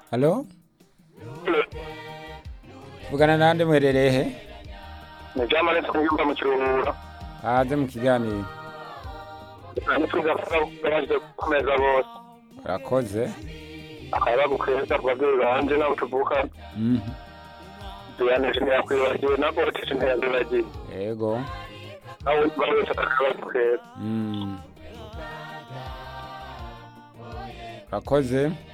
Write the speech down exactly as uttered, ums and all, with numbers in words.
Halo? Tuvugana nande muherereye he? Ni Jamali twumva mu kiruhura. Haze mu kiganiro. Nifuza kubaza kumeza bose. Urakoze. Akaba gukweza kubabwira banje nabo tuvuka. Mhm. Tuyaneje ne yakwibagiwe nabo batishe ntiyabibagiye. Yego. Aho bawese akaba gukweza. Mm. Urakoze.